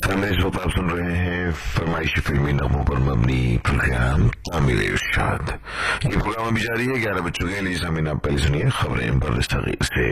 سامنے اس وقت آپ سن رہے ہیں فرمائشی فلمی نغموں پر مبنی پروگرام تعمیر ارشاد. یہ پروگرام ابھی جاری ہے 11 بج چکے ہیں. لیجیے سامنے آپ پہلے سنیے خبریں برصغیر سے.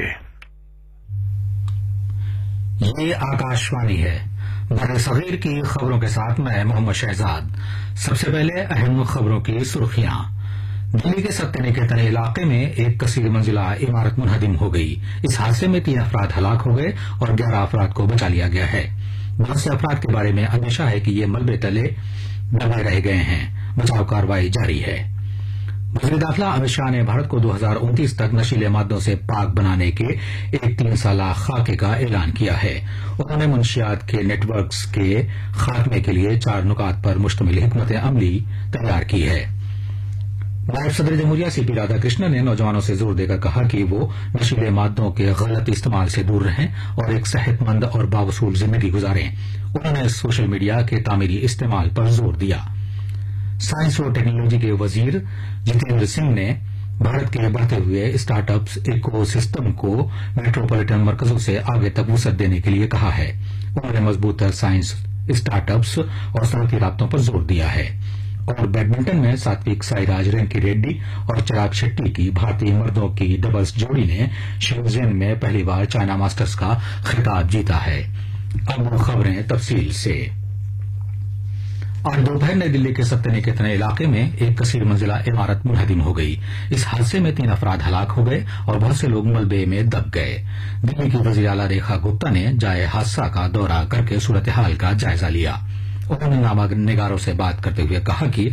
یہ آکاشوانی ہے. برصغیر کی خبروں کے ساتھ میں محمد شہزاد. سب سے پہلے اہم خبروں کی سرخیاں. دلی کے ستیہ نکیتن علاقے میں ایک کثیر منزلہ عمارت منہدم ہو گئی. اس حادثے میں 3 افراد ہلاک ہو گئے اور 11 افراد کو بچا لیا گیا ہے. بہت سے افراد کے بارے میں اندیشہ ہے کہ یہ ملبے تلے دبے رہ گئے ہیں. بچاؤ کارروائی جاری ہے. وزیر داخلہ امت شاہ نے بھارت کو 2029 تک نشیلے مادوں سے پاک بنانے کے ایک 3 سالہ خاکے کا اعلان کیا ہے. انہوں نے منشیات کے نیٹ ورکس کے خاتمے کے لیے 4 نکات پر مشتمل حکمت عملی تیار کی ہے. نائب صدر جمہوریہ سی پی رادھا کرشنن نے نوجوانوں سے زور دے کر کہا کہ وہ نشیلے مادوں کے غلط استعمال سے دور رہیں اور ایک صحت مند اور باوصول زندگی گزاریں. انہوں نے سوشل میڈیا کے تعمیری استعمال پر زور دیا. سائنس اور ٹیکنالوجی کے وزیر جتیندر سنگھ نے بھارت کے بڑھتے ہوئے اسٹارٹ اپس ایکو سسٹم کو میٹروپولیٹن مرکزوں سے آگے تک وسعت دینے کے لیے کہا ہے. انہوں نے مضبوط سائنس اسٹارٹ اپس اور صنعتی رابطوں پر زور دیا ہے. اور بیڈمنٹن میں ساتوک سائراج رینکی ریڈی اور چراغ شیٹی کی بھارتی مردوں کی ڈبلز جوڑی نے شنزن میں پہلی بار چائنا ماسٹرز کا خطاب جیتا ہے. اب خبریں تفصیل سے. آج دوپہر نئی دلی کے ستیہ نکیتن علاقے میں ایک کثیر منزلہ عمارت منہدم ہو گئی. اس حادثے میں 3 افراد ہلاک ہو گئے اور بہت سے لوگ ملبے میں دب گئے. دلی کی وزیر اعلی ریکھا گپتا نے جائے حادثہ کا دورہ کر کے صورتحال کا جائزہ لیا. انہوں نے نامہ نگاروں سے بات کرتے ہوئے کہا کہ